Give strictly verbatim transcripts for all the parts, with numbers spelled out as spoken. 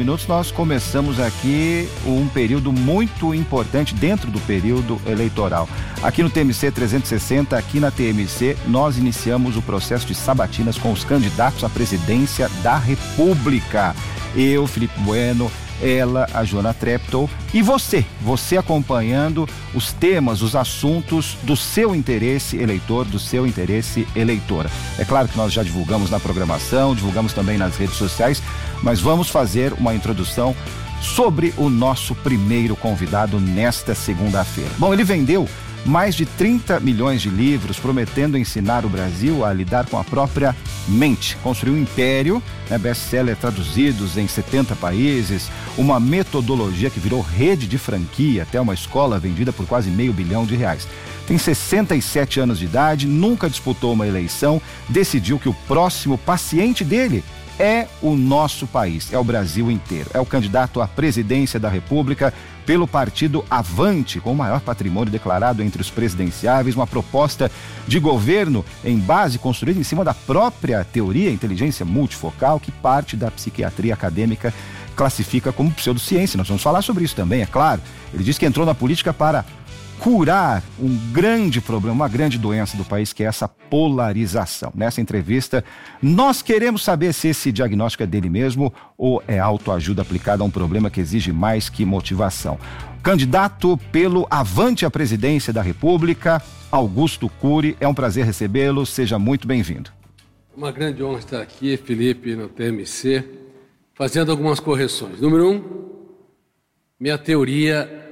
minutos, nós começamos aqui um período muito importante dentro do período eleitoral. Aqui no T M C trezentos e sessenta, aqui na T M C, nós iniciamos o processo de sabatinas com os candidatos à presidência da República. Eu, Felipe Bueno, ela, a Joana Treptow, e você, você acompanhando os temas, os assuntos do seu interesse eleitor, do seu interesse eleitora. É claro que nós já divulgamos na programação, divulgamos também nas redes sociais, mas vamos fazer uma introdução sobre o nosso primeiro convidado nesta segunda-feira. Bom, ele vendeu mais de trinta milhões de livros, prometendo ensinar o Brasil a lidar com a própria mente. Construiu um império, né, best-seller traduzidos em setenta países, uma metodologia que virou rede de franquia, até uma escola vendida por quase meio bilhão de reais. Tem sessenta e sete anos de idade, nunca disputou uma eleição, decidiu que o próximo paciente dele é o nosso país, é o Brasil inteiro. É o candidato à presidência da República pelo partido Avante, com o maior patrimônio declarado entre os presidenciáveis, uma proposta de governo em base construída em cima da própria teoria, inteligência multifocal, que parte da psiquiatria acadêmica classifica como pseudociência. Nós vamos falar sobre isso também, é claro. Ele diz que entrou na política para curar um grande problema, uma grande doença do país, que é essa polarização. Nessa entrevista, nós queremos saber se esse diagnóstico é dele mesmo ou é autoajuda aplicada a um problema que exige mais que motivação. Candidato pelo Avante à presidência da República, Augusto Cury, é um prazer recebê-lo, seja muito bem-vindo. Uma grande honra estar aqui, Felipe, no T M C, fazendo algumas correções. Número um, minha teoria,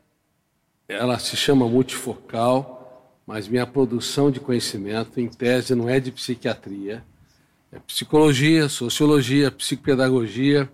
ela se chama multifocal, mas minha produção de conhecimento, em tese, não é de psiquiatria, é psicologia, sociologia, psicopedagogia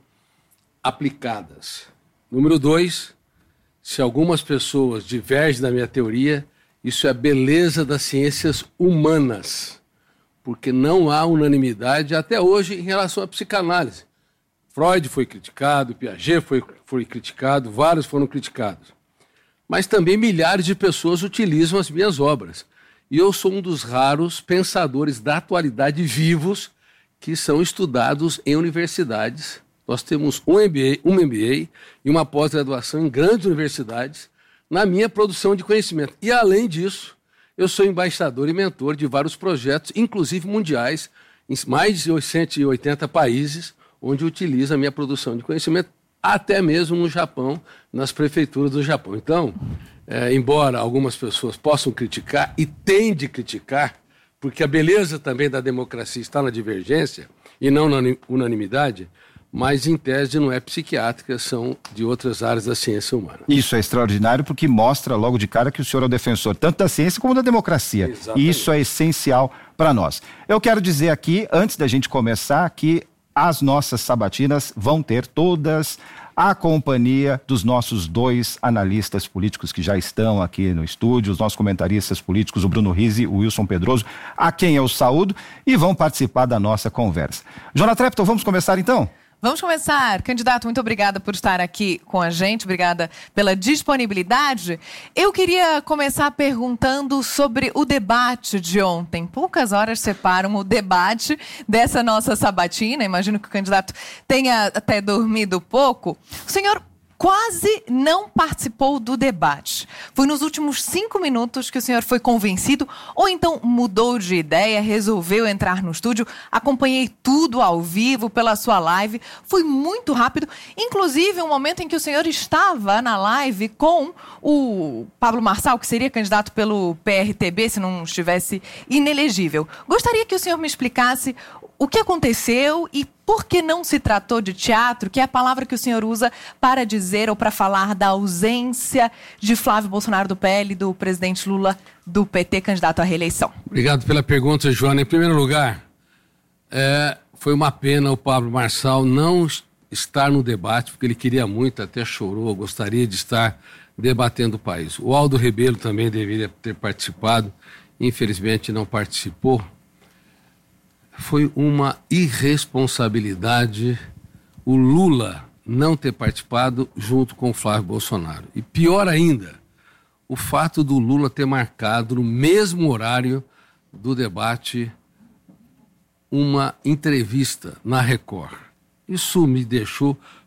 aplicadas. Número dois, se algumas pessoas divergem da minha teoria, isso é a beleza das ciências humanas, porque não há unanimidade até hoje em relação à psicanálise. Freud foi criticado, Piaget foi, foi criticado, vários foram criticados. Mas também milhares de pessoas utilizam as minhas obras. E eu sou um dos raros pensadores da atualidade vivos que são estudados em universidades. Nós temos um M B A, um M B A e uma pós-graduação em grandes universidades na minha produção de conhecimento. E, além disso, eu sou embaixador e mentor de vários projetos, inclusive mundiais, em mais de cento e oitenta países, onde utilizo a minha produção de conhecimento, até mesmo no Japão, nas prefeituras do Japão. Então, é, embora algumas pessoas possam criticar, e têm de criticar, porque a beleza também da democracia está na divergência e não na unanimidade, mas em tese não é psiquiátrica, são de outras áreas da ciência humana. Isso é extraordinário porque mostra logo de cara que o senhor é o defensor tanto da ciência como da democracia. Exatamente. E isso é essencial para nós. Eu quero dizer aqui, antes da gente começar, que as nossas sabatinas vão ter todas a companhia dos nossos dois analistas políticos que já estão aqui no estúdio, os nossos comentaristas políticos, o Bruno Rizzi e o Wilson Pedroso, a quem eu saúdo, e vão participar da nossa conversa. Joana Treptow, vamos começar então? Vamos começar. Candidato, muito obrigada por estar aqui com a gente, obrigada pela disponibilidade. Eu queria começar perguntando sobre o debate de ontem. Poucas horas separam o debate dessa nossa sabatina, imagino que o candidato tenha até dormido pouco. O senhor quase não participou do debate. Foi nos últimos cinco minutos que o senhor foi convencido ou então mudou de ideia, resolveu entrar no estúdio. Acompanhei tudo ao vivo pela sua live. Foi muito rápido. Inclusive, um momento em que o senhor estava na live com o Pablo Marçal, que seria candidato pelo P R T B, se não estivesse inelegível. Gostaria que o senhor me explicasse o que aconteceu e por que não se tratou de teatro, que é a palavra que o senhor usa para dizer ou para falar da ausência de Flávio Bolsonaro do P L e do presidente Lula do P T, candidato à reeleição. Obrigado pela pergunta, Joana. Em primeiro lugar, é, foi uma pena o Pablo Marçal não estar no debate, porque ele queria muito, até chorou, gostaria de estar debatendo o país. O Aldo Rebelo também deveria ter participado, infelizmente não participou. Foi uma irresponsabilidade o Lula não ter participado junto com o Flávio Bolsonaro. E pior ainda, o fato do Lula ter marcado no mesmo horário do debate uma entrevista na Record. Isso me deixou